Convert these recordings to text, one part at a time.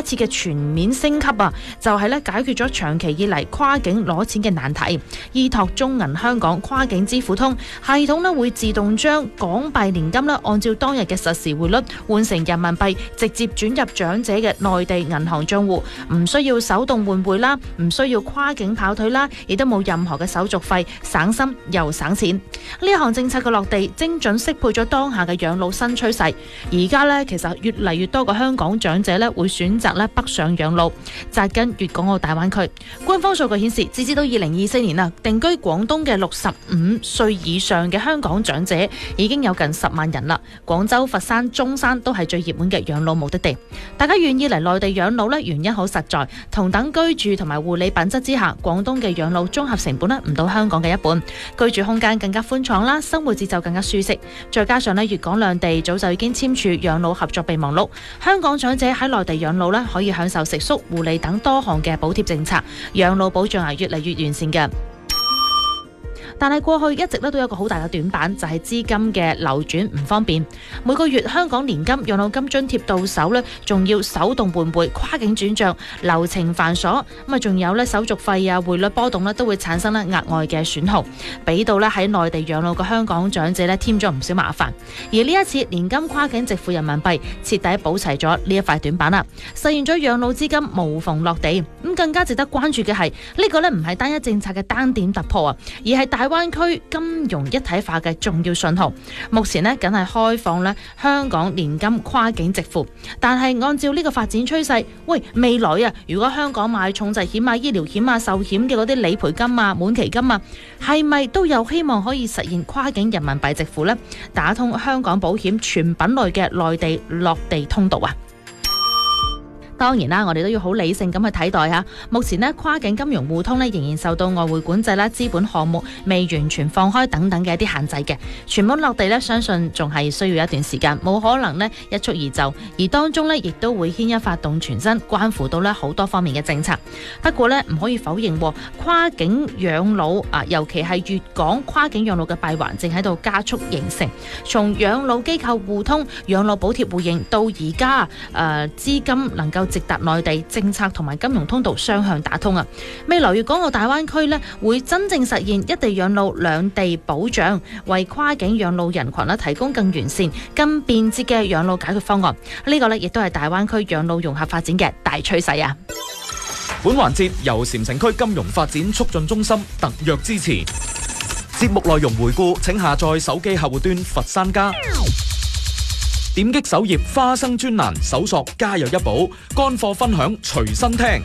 次嘅全面升級啊，就係咧解決咗長期以嚟跨境攞錢嘅難題。依託中銀香港跨境支付通系統咧，會自動將港幣年金咧按照當日嘅實時匯率換成人民幣，直接轉入長者嘅內地銀行帳戶，唔需要手動換匯啦，唔需要跨境跑腿啦，亦都冇任何嘅手續費，省心又省錢。呢一項政策嘅落地，精準適配咗當下嘅養老新趨勢。而家呢，其實越嚟越多嘅香港長者呢會選擇呢北上養老，扎根粵港澳大灣區。官方數據顯示，截至到2024年啊，定居廣東嘅65歲以上嘅香港長者已經有近10萬人啦。廣州、佛山、中山都係最熱門嘅養老目的地。大家願意嚟內地養老呢，原因好實在，同等居住同埋護理品質之下，廣東嘅養老綜合成本呢唔到香港嘅一半，居住空間更加寬敞啦，生活節奏更加舒適。再加上呢，粵港兩地早就已經簽署養老合作備忘錄，香港長者喺內地養老呢，可以享受食宿、護理等多項嘅補貼政策，養老保障係越嚟越完善嘅。但係過去一直都有一個好大嘅短板，就係資金嘅流轉唔方便。每個月香港年金、養老金津貼到手呢，仲要手動換匯、跨境轉帳，流程繁瑣。咁啊，仲有呢手續費啊、匯率波動呢，都會產生呢額外嘅損耗，俾到呢喺內地養老嘅香港長者呢添咗唔少麻煩。而呢一次年金跨境直付人民幣，徹底補齊咗呢一塊短板啦，實現咗養老資金無縫落地。咁更加值得關注嘅係呢個呢唔係單一政策嘅單點突破啊，而係大灣區金融一體化嘅重要信號。目前呢，梗係開放咧香港年金跨境直付，但係按照呢個發展趨勢，未來啊，如果香港買重疾險啊、醫療險啊、壽險嘅嗰啲理賠金啊、滿期金啊，係咪都有希望可以實現跨境人民幣直付呢？打通香港保險全品類嘅內地落地通道啊！當然啦，我哋都要好理性咁去睇待下。目前呢，跨境金融互通呢，仍然受到外匯管制啦、資本項目未完全放開等等嘅一啲限制嘅。全本落地呢，相信仲係需要一段時間，冇可能呢一蹴而就。而當中呢，亦都會牽一發動全身，關乎到呢好多方面嘅政策。不過呢，唔可以否認跨境養老啊，尤其係粵港跨境養老嘅閉環正喺度加速形成。從養老機構互通、養老補貼互認到而家資金能夠直達內地，政策同埋金融通道雙向打通啊！未來粵港澳大灣區呢，會真正實現一地養老、兩地保障，為跨境養老人群提供更完善、更便捷嘅養老解決方案。呢個呢，亦都係大灣區養老融合發展嘅大趨勢啊！ 本環節由禪城區金融發展促進中心特約支持。節目內容回顧，請下載手機客戶端佛山家。點擊首頁花生專欄，搜索家有一寶，乾貨分享隨身聽。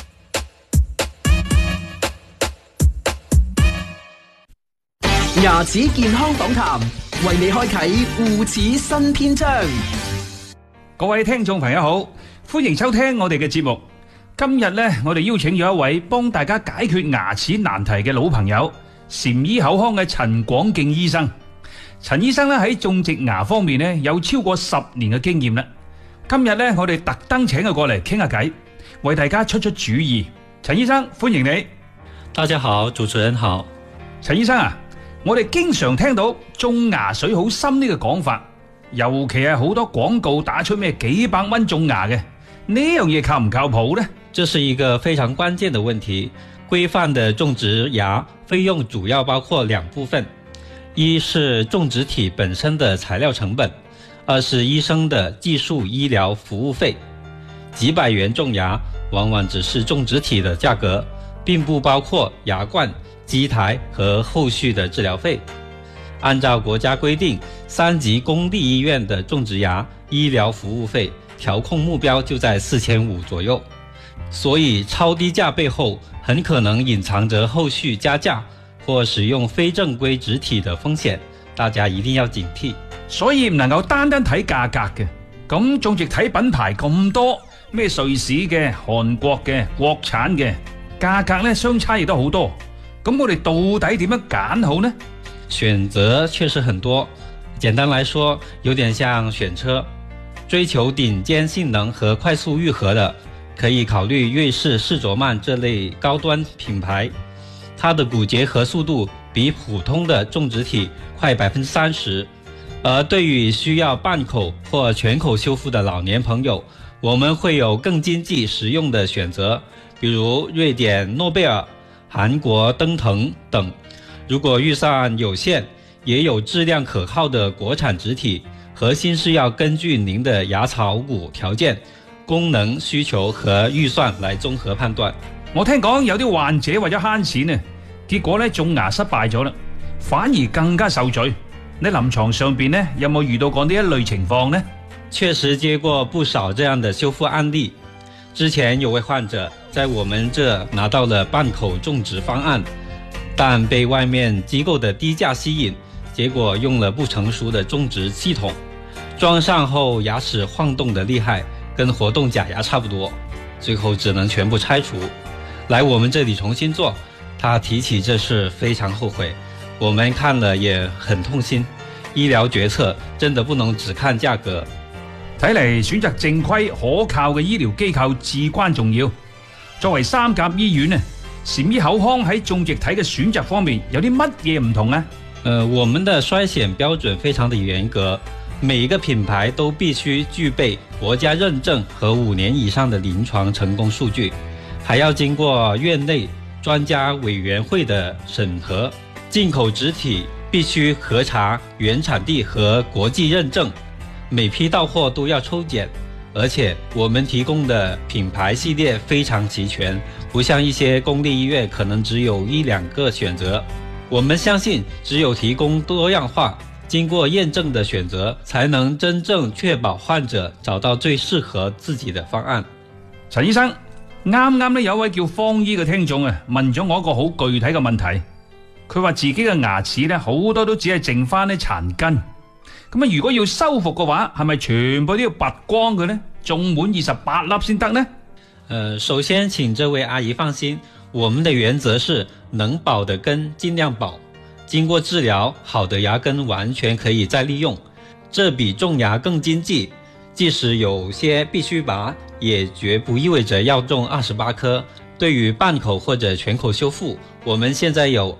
牙齒健康訪談，為你開啟護齒新篇章。 各位聽眾朋友好，歡迎收聽我哋嘅節目。今日呢，我哋邀請咗一位幫大家解決牙齒難題嘅老朋友，禪醫口腔嘅陳廣敬醫生。陳醫生咧喺種植牙方面咧有超過10年嘅經驗啦。今日咧我哋特登請佢過嚟傾下偈，為大家出主意。陳醫生，歡迎你。 大家好，主持人好。 陳醫生啊，我哋經常聽到種牙水好深呢個講法，尤其係好多廣告打出咩幾百蚊種牙嘅，呢樣嘢靠唔靠譜呢？ 這是一個非常關鍵的問題。規範的種植牙費用主要包括2部分。一是種植體本身的材料成本，二是醫生的技術醫療服務費。幾百元種牙往往只是種植體的價格，並不包括牙冠、機台和後續的治療費。按照國家規定，3級公立醫院的種植牙醫療服務費調控目標就在4500左右，所以超低價背後很可能隱藏着後續加價或使用非正規植體的風險，大家一定要警惕。 所以唔能夠單單睇價格嘅，咁種植體品牌咁多，咩瑞士嘅、韓國嘅、國產嘅，價格呢相差亦都好多。咁我哋到底點樣揀好呢？ 選擇確實很多，簡單來說，有點像選車，追求頂尖性能和快速癒合的，可以考慮瑞士士佐曼這類高端品牌。它的骨結合速度比普通的種植體快30%，而對於需要半口或全口修復的老年朋友， 我们会有更经济实用的选择，比如瑞典诺贝尔、韩国登腾等。如果预算有限，也有质量可靠的国产植体，核心是要根据您的芽草谷条件、功能需求和預算來綜合判斷。 我聽講有啲患者為咗慳錢啊，結果咧種牙失敗咗啦，反而更加受罪。你臨床上邊咧有冇遇到過呢一類情況呢？ 確實接過不少這樣的修復案例。之前有位患者在我們這拿到了半口種植方案，但被外面機構的低價吸引，結果用了不成熟的種植系統，裝上後牙齒晃動的厲害，跟活動假牙差不多，最後只能全部拆除，來我們這裡重新做。他提起這事非常後悔，我們看了也很痛心。醫療決策真的不能只看價格。 睇嚟選擇正規可靠嘅醫療機構至關重要。作為三甲醫院啊，禪醫口腔喺種植體嘅選擇方面有啲乜嘢唔同啊？ 我們的篩選標準非常的嚴格，每一個品牌都必須具備國家認證和5年以上的臨床成功數據，還要經過院內專家委員會的審核。進口植體必須核查原產地和國際認證，每批到貨都要抽檢，而且我們提供的品牌系列非常齊全，不像一些公立醫院可能只有1-2個選擇。我們相信只有提供多樣化、經過驗證的選擇，才能真正確保患者找到最適合自己的方案。 陳醫生，啱啱有位叫方姨嘅聽眾啊，問咗我一個好具體嘅問題。佢話自己嘅牙齒咧好多都只係剩翻啲殘根，咁啊如果要修復嘅話，係咪全部都要拔光佢呢？種滿28粒先得呢？ 首先請這位阿姨放心，我們的原則是能保的根盡量保，經過治療好的牙根完全可以再利用，這比種牙更經濟。即使有些必須拔，也絕不意味着要種28顆。對於半口或者全口修復，我們現在有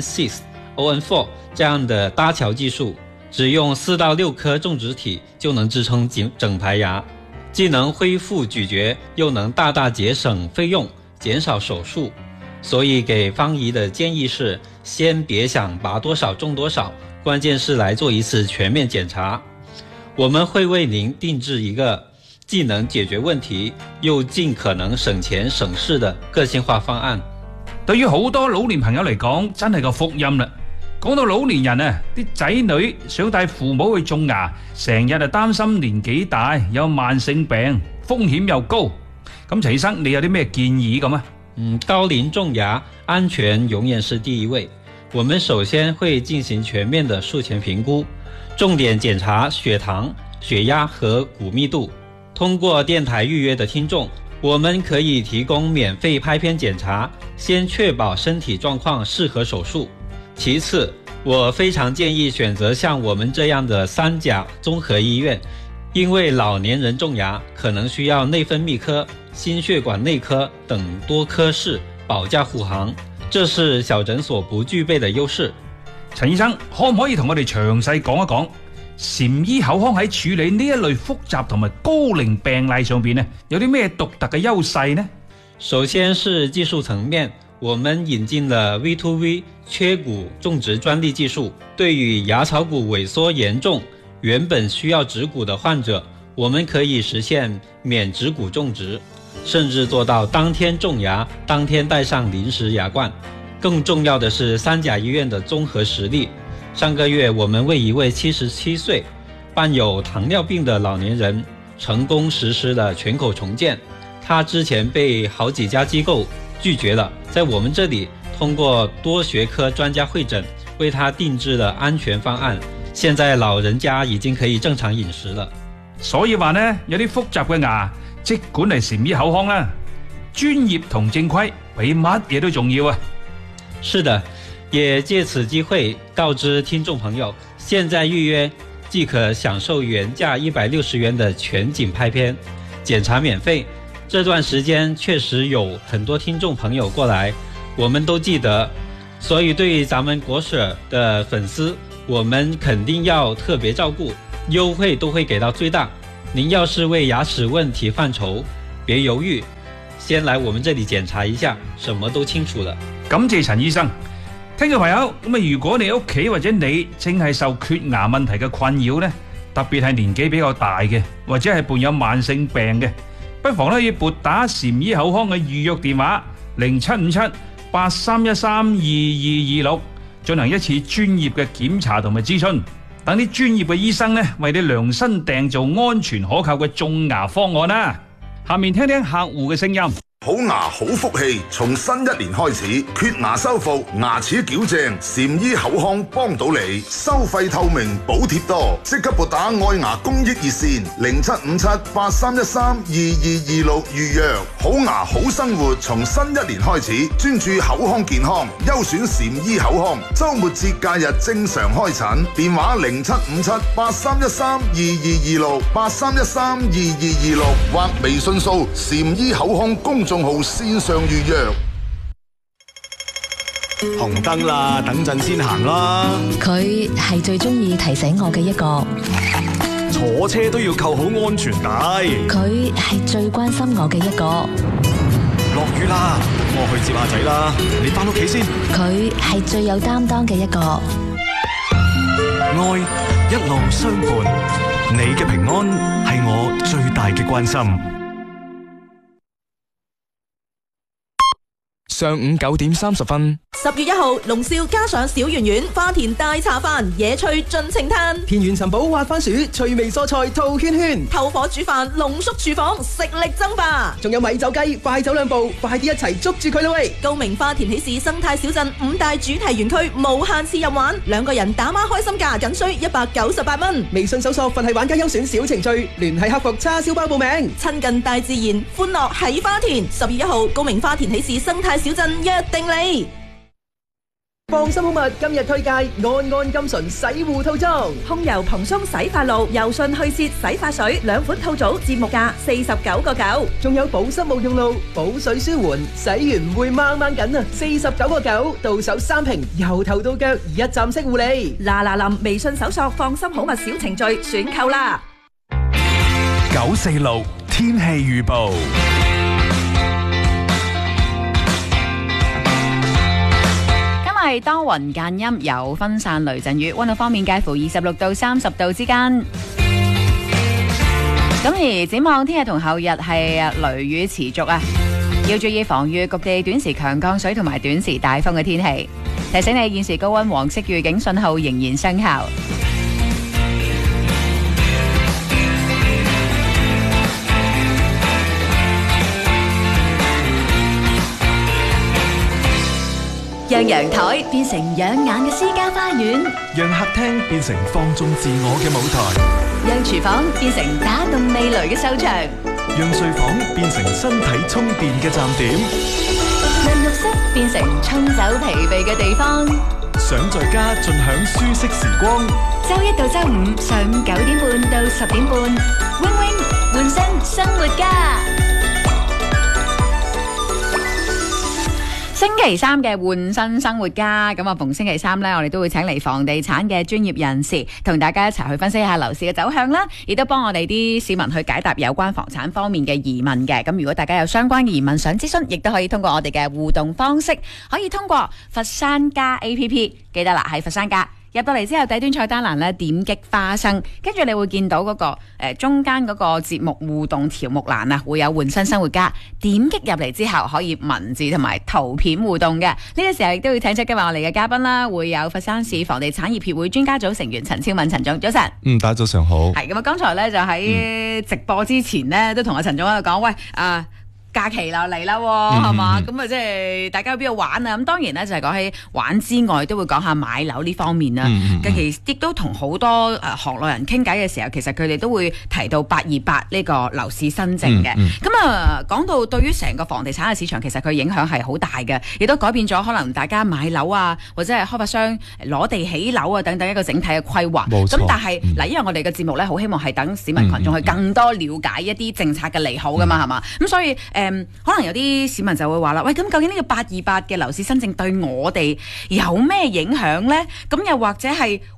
ON6、ON4 這樣的搭橋技術，只用4到6顆種植體就能支撐整排牙，既能恢復咀嚼，又能大大節省費用，減少手術。所以給方姨的建議是，先別想拔多少種多少，關鍵是來做一次全面檢查。我們會為您定製一個既能解決問題，又盡可能省錢省事的個性化方案。 對於好多老年朋友嚟講，真係個福音啦。講到老年人啊，啲仔女想帶父母去種牙，成日就擔心年紀大有慢性病，風險又高。咁陳醫生，你有啲咩建議咁啊？ 高齡種牙安全永遠是第一位。我們首先會進行全面的術前評估，重點檢查血糖、血壓和骨密度。通過電台預約的聽眾，我們可以提供免費拍片檢查，先確保身體狀況適合手術。其次，我非常建議選擇像我們這樣的3甲綜合醫院，因為老年人種牙可能需要內分泌科、心血管內科等多科室保駕護航，這是小診所不具備的優勢。 陳醫生，可唔可以同我哋詳細講一講禪醫口腔喺處理呢一類複雜同埋高齡病例上邊呢，有啲咩獨特嘅優勢呢？ 首先是技術層面，我們引進了 V2V 缺骨種植專利技術，對於牙槽骨萎縮嚴重、原本需要植骨的患者，我們可以實現免植骨種植，甚至做到當天種牙，當天戴上臨時牙冠。更重要的是3甲醫院的綜合實力。上個月我們為一位77歲伴有糖尿病的老年人成功實施了全口重建，他之前被好幾家機構拒絕了，在我們這裡通過多學科專家會診，為他定製了安全方案，現在老人家已經可以正常飲食了。 所以話呢，有啲複雜嘅牙，即管嚟禪醫口腔啦，專業同正規比乜嘢都重要啊！ 是的，也借此機會告知聽眾朋友，現在預約即可享受原價160元的全景拍片，檢查免費。這段時間確實有很多聽眾朋友過來，我們都記得，所以對於咱們國舍的粉絲，我們肯定要特別照顧，優惠都會給到最大。 您要是为牙齿问題犯愁，別猶豫，先來我們這裡檢查一下，什麼都清楚了。 感謝陳醫生。聽眾朋友，咁啊，如果你屋企或者你正係受缺牙問題嘅困擾呢，特別係年紀比較大嘅，或者係伴有慢性病嘅，不妨可以撥打禪醫口腔嘅預約電話0757-8313-2226，進行一次專業嘅檢查同埋諮詢，等啲專業嘅醫生呢，為你量身訂造安全可靠嘅種牙方案啦。下面聽聽客戶嘅聲音。 好牙好福氣，從新一年開始，缺牙修復、牙齒矯正，禪醫口腔幫到你，收費透明，補貼多，即刻撥打愛牙公益熱線0757-8313-2226預約。好牙好生活，從新一年開始，專注口腔健康，優選禪醫口腔，週末節假日正常開診，電話0757-8313-2226，8313-2226或微信掃禪醫口腔公眾號線上預約。 紅燈啦，等陣先行啦。 佢係最中意提醒我嘅一個， 坐車都要扣好安全帶。 佢係最關心我嘅一個。 落雨啦，我去接阿仔啦，你返屋企先。 佢係最有擔當嘅一個。 愛一路相伴，你嘅平安係我最大嘅關心。上午9點30分 ，10月1號，龍少加上小圓圓花田大茶飯，野趣盡情嘆， 田園尋寶滑番薯，趣味蔬菜套圈圈， 透火煮飯，濃縮廚房，食力爭霸。 仲有米酒雞，快走兩步，快啲一齊捉住佢啦喂！ 高明花田喜事生態小鎮5大主題園區無限次任玩，2個人打孖開心價僅需198蚊。 微信搜索佛系玩家優選小程序，聯繫客服叉燒包報名。 親近大自然，歡樂喺花田。10月1號，高明花田喜事生態小鎮約定你。 放心好物今日推介安安金純洗護套裝， 控油蓬鬆洗髮露、柔順去屑洗髮水2款套組，節目價49.9， 仲有保濕沐用露、補水舒緩，洗完唔會掹掹緊啊，49.9，到手3瓶，由頭到腳一站式護理。 嗱臨微信搜索放心好物小程序選購啦。 946天氣預報。 係多雲間陰，有分散雷陣雨，溫度方面介乎26到30度之間。咁而展望聽日同後日係雷雨持續啊，要注意防禦局地短時強降水同埋短時大風嘅天氣。提醒你現時高溫黃色預警信號仍然生效。讓陽台變成養眼嘅私家花園， 讓客廳變成放縱自我嘅舞台， 讓廚房變成打動味蕾嘅收場， 讓睡房變成身體充電嘅站點， 讓浴室變成沖走疲憊嘅地方。 想在家盡享舒適時光， 周一到周五上午9點半到10點半，Wing Wing換身生活家。星期三嘅換身生活家，咁啊逢星期三呢，我哋都會請嚟房地產嘅專業人士，同大家一齊去分析一下樓市嘅走向啦，亦都幫我哋啲市民去解答有關房產方面嘅疑問嘅。咁如果大家有相關嘅疑問想諮詢，亦都可以通過我哋嘅互動方式，可以通過佛山家 APP， 記得啦，係佛山家。入到嚟之後，底端菜單欄咧點擊花生，跟住你會見到嗰個中間嗰個節目互動條目欄啊，會有換身生活家。點擊入嚟之後，可以文字同埋圖片互動嘅。呢個時候亦都要請出今日我哋嘅嘉賓啦，會有佛山市房地產業協會專家組成員陳超敏陳總，早晨。 大家早上好。 係咁啊，剛才咧就喺直播之前呢，都同阿陳總喺度講，喂假期啦嚟啦，係嘛？咁啊，即係大家去邊度玩啊？咁當然咧，就係講起玩之外，都會講下買樓呢方面啦。近期亦都同好多行內人傾偈嘅時候，其實佢哋都會提到828呢個樓市新政嘅。咁啊，講到對於成個房地產嘅市場，其實佢影響係好大嘅，亦都改變咗可能大家買樓啊，或者係開發商攞地起樓啊等等一個整體嘅規劃。咁但係嗱，因為我哋嘅節目咧，好希望係等市民群眾去更多了解一啲政策嘅利好噶嘛，係嘛？咁所以可能有啲市民就會話啦，喂，咁究竟呢個828嘅樓市新政對我哋有咩影響呢？咁又或者係，喂，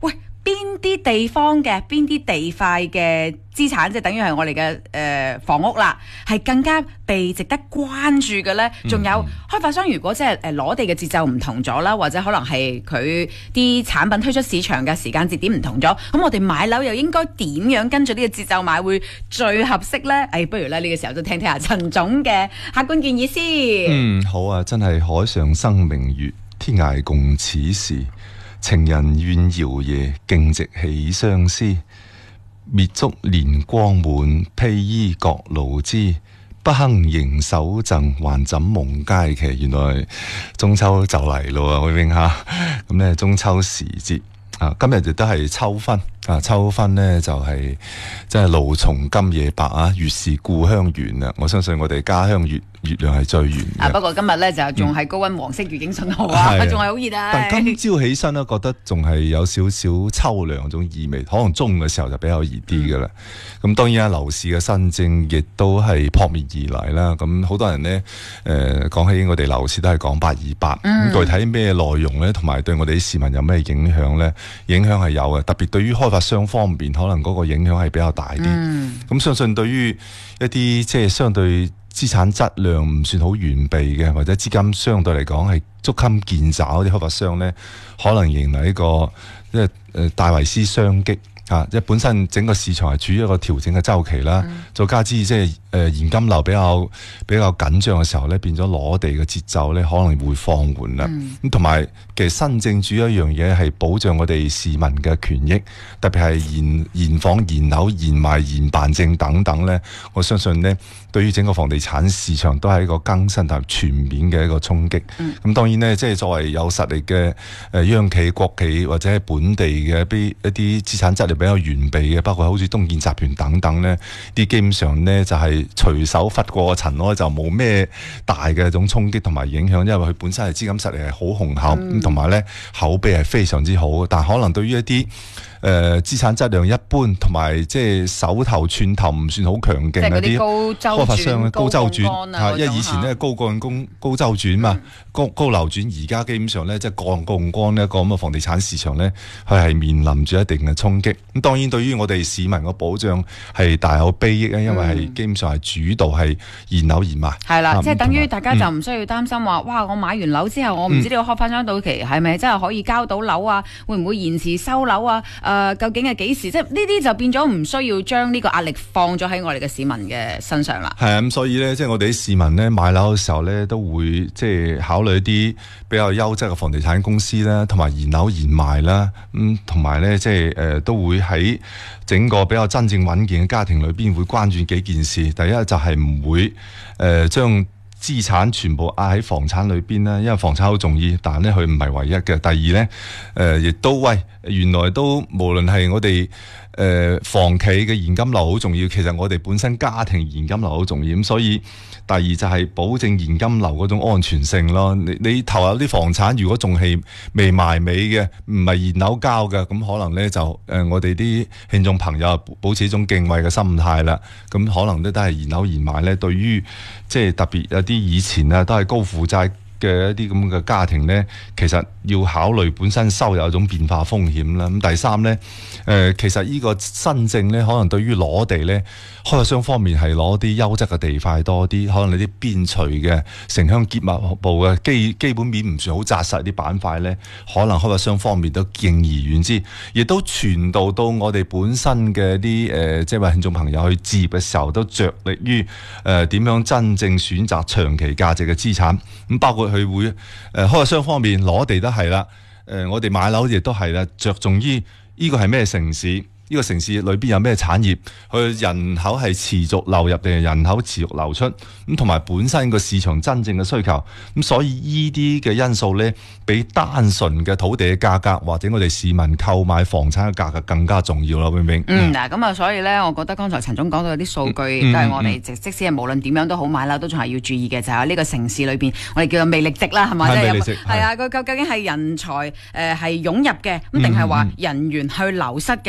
邊啲地方嘅邊啲地塊嘅資產，即係等於係我哋嘅房屋啦，係更加被值得關注嘅呢？仲有開發商如果即係攞地嘅節奏唔同咗啦，或者可能係佢啲產品推出市場嘅時間節點唔同咗，咁我哋買樓又應該點樣跟住呢個節奏買會最合適呢？不如咧呢個時候都聽聽下陳總嘅客觀建議先。 好啊，真係海上生明月，天涯共此時。情人怨遙夜，徑直起相思。滅燭憐光滿，披衣各路枝。不堪盈手贈，還怎夢佳期？原來中秋就嚟咯，慧永嚇。咁咧中秋時節啊，今日亦都係秋分啊。秋分呢就係真係露從今夜白啊，月是故鄉圓啊。我相信我哋家鄉月亮係最圓嘅。 不過今日咧就仲係高溫黃色預警信號啊，仲係好熱啊。 但今朝起身咧，覺得仲係有少少秋涼嗰種意味，可能中午嘅時候就比較熱啲嘅啦。咁當然啊，樓市嘅新政亦都係撲面而嚟啦。咁好多人呢，講起我哋樓市都係講828，咁具體咩內容呢？同埋對我哋啲市民有咩影響呢？影響係有嘅，特別對於開發商方面，可能嗰個影響係比較大啲。咁相信對於一啲即係相對資產質量唔算好完備嘅，或者資金相對嚟講係捉襟見肘啲開發商呢，可能迎嚟一個即係戴維斯雙擊啊！即係本身整個市場係處於一個調整嘅週期啦，再加之即係現金流比較緊張嘅時候咧，變咗攞地嘅節奏咧可能會放緩啦。咁同埋其實新政主要一樣嘢係保障我哋市民嘅權益，特別係現房、現樓、現賣、現辦證等等咧，我相信呢，對於整個房地產市場都係一個更新同全面嘅一個衝擊。咁當然呢，即係作為有實力嘅央企、國企或者係本地嘅一啲資產質量比較完備嘅，包括好似東建集團等等呢，啲基本上呢就係隨手拂過個塵埃，就冇咩大嘅一種衝擊同埋影響，因為佢本身係資金實力係好雄厚，同埋呢口碑係非常之好。但可能對於一啲資產質量一般，同埋即係手頭寸頭唔算好強勁嗰啲開發商咧，高周轉因為以前咧高槓桿高周轉嘛，高流轉，而家基本上咧即係槓桿呢一個咁嘅房地產市場咧，佢係面臨住一定嘅衝擊。咁當然對於我哋市民嘅保障係大有裨益啊，因為係基本上係主導係現樓現賣。係啦， 即係等於大家就唔需要擔心話，哇！我買完樓之後，我唔知呢個開發商到期係咪真係可以交到樓啊？會唔會延遲收樓啊？究竟係幾時？即係呢啲就變咗唔需要將呢個壓力放咗喺我哋嘅市民嘅身上啦。係啊，咁所以咧，即係我哋啲市民咧買樓嘅時候咧，都會即係考慮一啲比較優質嘅房地產公司啦，同埋現樓現賣啦，同埋咧即係都會喺整個比較真正穩健嘅家庭裏邊會關注幾件事。第一就係唔會將資產全部壓喺房產裏邊啦，因為房產好重要，但係咧佢唔係唯一嘅。第二咧，亦都原來都無論係我哋房企嘅現金流好重要，其實我哋本身家庭現金流好重要。咁所以第二就係保證現金流嗰種安全性咯。你投入啲房產，如果仲係未埋尾嘅，唔係現樓交嘅，咁可能咧就我哋啲聽眾朋友保持一種敬畏嘅心態啦。咁可能都係現樓現賣咧，對於即係特別有啲以前啊都係高負債嘅一啲咁嘅家庭呢，其實要考慮本身收入有一種變化風險啦。咁第三呢，其實呢個新政呢，可能對於攞地呢，開發商方面係攞啲優質嘅地塊多啲，可能你啲邊陲嘅城鄉結密部嘅基本面唔算好紮實啲板塊呢，可能開發商方面都敬而遠之，亦都傳導到我哋本身嘅啲即係話聽眾朋友去置業嘅時候，都着力於點樣真正選擇長期價值嘅資產。咁包括佢會開發商方面攞地都係啦，我哋買樓亦都係啦，着重於呢個係咩城市。呢個城市裏邊有咩產業？佢人口係持續流入定係人口持續流出？咁同埋本身個市場真正嘅需求，咁所以呢啲嘅因素呢，比單純嘅土地嘅價格或者我哋市民購買房產嘅價格更加重要啦，明唔明？ 嗱咁啊，所以呢，我覺得剛才陳總講到有啲數據，都係我哋即使係無論點樣都好買樓，都仲係要注意嘅，就係呢個城市裏邊，我哋叫做魅力值啦，係咪？ 係魅力值， 係啊，佢究竟係人才係湧入嘅，咁定係話人員去流失嘅？呢點都係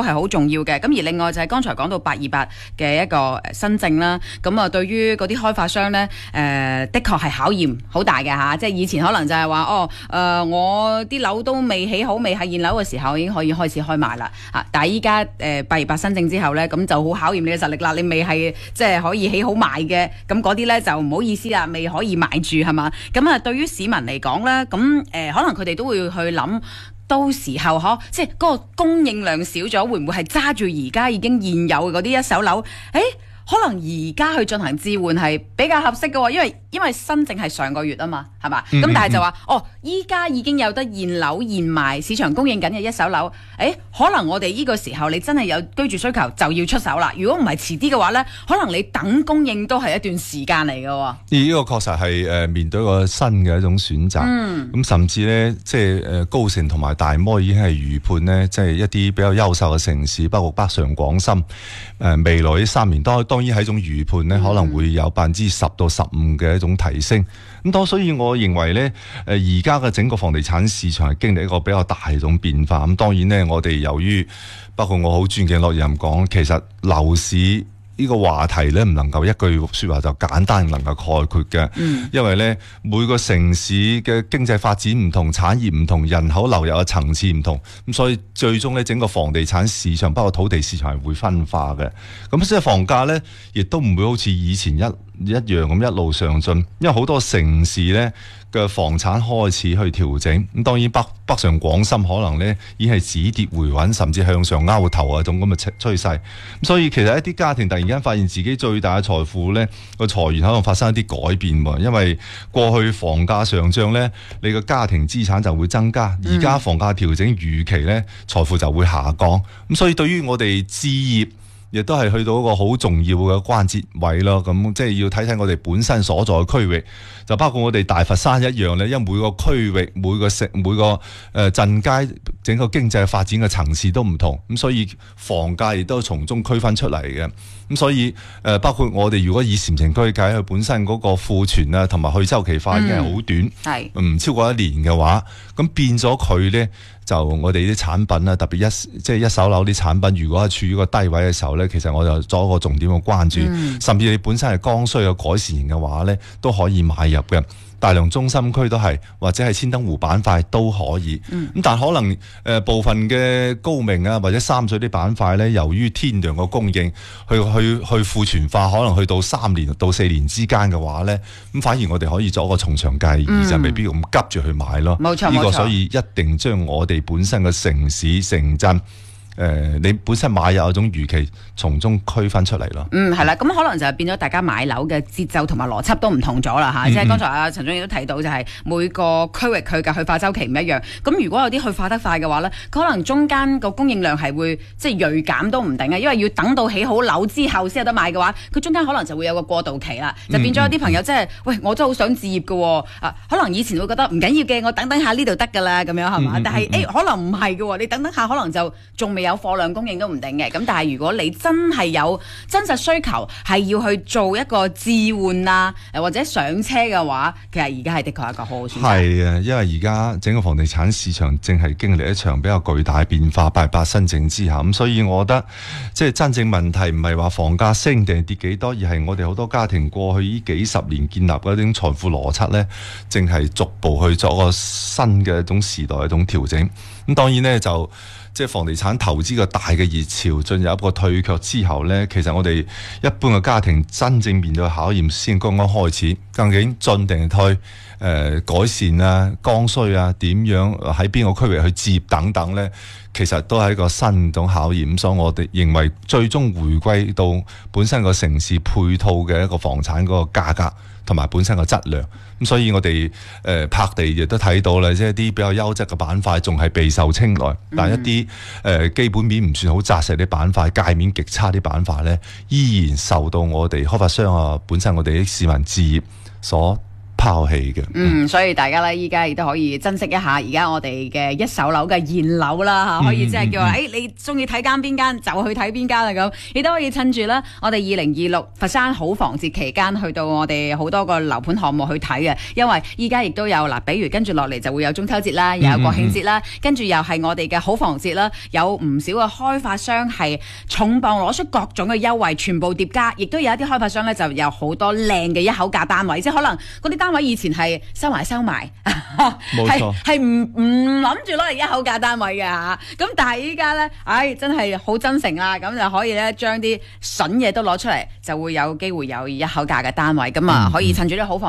係好重要嘅。咁而另外就係剛才講到828嘅一個新政啦，咁對於嗰啲開發商呢，的確係考驗好大嘅嚇。即係以前可能就係話我啲樓都未起好，未係現樓嘅時候已經可以開始開賣啦嚇。但係依家828新政之後呢，咁就好考驗你嘅實力啦。你未係即係可以起好賣嘅，咁嗰啲呢就唔好意思啦，未可以買住係嘛。咁對於市民嚟講呢，咁可能佢哋都會去諗。到時候即係嗰個供應量少咗，會唔會係揸住而家已經現有嘅嗰啲一手樓？可能而家去進行置換係比較合適嘅喎，因為新政係上個月啊嘛，係嘛？咁但係就話依家已經有得現樓現賣，市場供應緊嘅一手樓，可能我哋呢個時候你真係有居住需求就要出手啦。如果唔係遲啲嘅話呢，可能你等供應都係一段時間嚟嘅喎。 而呢個確實係面對一個新嘅一種選擇。咁甚至呢，即係高城同埋大摩已經係預判呢，即係一啲比較優秀嘅城市，包括北上廣深，未來呢3年當然係一種預判呢，可能會有10%到15%嘅一種提升。咁所以我認為呢，而家嘅整個房地產市場係經歷一個比較大嘅一種變化。咁當然呢，我哋由於包括我好尊敬駱彥講，其實樓市呢個話題呢，唔能夠一句說話就簡單能夠概括嘅。因為呢，每個城市嘅經濟發展唔同，產業唔同，人口流入嘅層次唔同，咁所以最終呢，整個房地產市場包括土地市場係會分化嘅。咁即係房價呢，亦都唔會好似以前一樣咁一路上進，因為好多城市呢嘅房產開始去調整。咁當然北上廣深可能呢已經係止跌回穩，甚至向上勾頭啊種咁嘅趨勢。咁所以其實一啲家庭突然間發現自己最大嘅財富呢個財源可能發生一啲改變喎，因為過去房價上漲呢，你個家庭資產就會增加，而家房價調整預期呢，財富就會下降。咁所以對於我哋置業亦都係去到一個好重要嘅關節位咯，咁即係要睇睇我哋本身所在嘅區域，就包括我哋大佛山一樣咧，因為每個區域、每個鎮街整個經濟發展嘅層次都唔同，咁所以房價亦都從中區分出嚟嘅。咁所以包括我哋如果以禪城區計，佢本身嗰個庫存啊同埋去周期化已經係好短，唔超過1年嘅話，咁變咗佢咧就我哋啲產品啊，特別一手樓啲產品，如果係處於個低位嘅時候咧，其實我就做一個重點嘅關注，甚至你本身係剛需嘅改善型嘅話咧，都可以買入嘅。大良中心區都係，或者係千燈湖板塊都可以。咁但可能部分嘅高明啊或者三水啲板塊咧，由於天量嘅供應去庫存化，可能去到3年到4年之間嘅話咧，咁反而我哋可以做一個從長計議，就未必咁急住去買咯。 冇錯， 呢個所以一定將我哋本身嘅城市城鎮。你本身買有一種預期，從中區分出嚟咯。 係啦，咁可能就係變咗大家買樓嘅節奏同埋邏輯都唔同咗啦嚇。即係剛才阿陳總亦都提到，就係每個區域佢嘅去化周期唔一樣。咁如果有啲去化得快嘅話咧，可能中間個供應量係會即係鋭減都唔定嘅，因為要等到起好樓之後先有得買嘅話，佢中間可能就會有個過渡期啦。就變咗有啲朋友即係喂，我真係好想置業嘅喎，可能以前會覺得唔緊要嘅，我等下呢度得㗎啦咁樣係嘛？但係可能唔係嘅喎，你等下可能就仲未有貨量供應都唔定嘅，咁但係如果你真係有真實需求，係要去做一個置換啊，或者上車嘅話，其實而家係的確係一個好好選擇。係啊，因為而家整個房地產市場正係經歷一場比較巨大變化，828新政之下，咁所以我覺得即係真正問題唔係話房價升定跌幾多，而係我哋好多家庭過去呢幾十年建立嗰種財富邏輯呢，正係逐步去做一個新嘅一種時代一種調整。咁當然呢，就即係房地產投資嘅大嘅熱潮進入一個退卻之後呢，其實我哋一般嘅家庭真正面對考驗先剛剛開始，究竟進定退，改善啊、剛需啊，點樣喺邊個區域去接等等呢，其實都係一個新種考驗。所以我哋認為最終回歸到本身個城市配套嘅一個房產嗰個價格同埋本身個質量。咁所以我哋拍地亦都睇到啦，即係啲比較優質嘅板塊仲係備受青睞，但係一啲基本面唔算好紮實啲板塊、界面極差啲板塊呢，依然受到我哋開發商啊、本身我哋啲市民置業所拋棄嘅。 所以大家咧依家亦都可以珍惜一下而家我哋嘅一手樓嘅現樓啦嚇，可以即係叫話你中意睇間邊間就去睇邊間啦咁，亦都可以趁住啦我哋2026佛山好房節期間去到我哋好多個樓盤項目去睇嘅，因為依家亦都有嗱，比如跟住落嚟就會有中秋節啦，又有國慶節啦，跟住又係我哋嘅好房節啦，有唔少嘅開發商係重磅攞出各種嘅優惠，全部疊加，亦都有一啲開發商咧就有好多靚嘅一口價單位，即係可能嗰啲單位以前係收埋， 冇錯， 係唔諗住攞嚟一口價單位嘅嚇，咁但係依家咧，真係好真誠啦，咁就可以咧將啲筍嘢都攞出嚟，就會有機會有一口價嘅單位，咁啊可以趁住啲好房